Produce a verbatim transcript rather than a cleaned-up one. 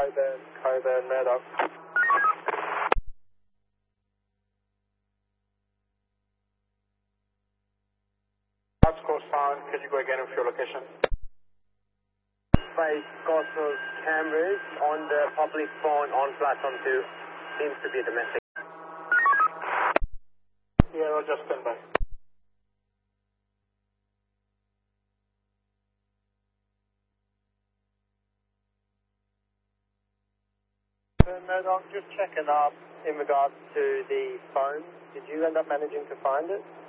Coburn, Coburn, Murdoch. Last course found, could you go again with your location? Face Cosmos cameras on the public phone on platform two. Seems to be a domestic. Yeah, Roger, stand by. Murdoch, just checking up in regards to the phone. Did you end up managing to find it?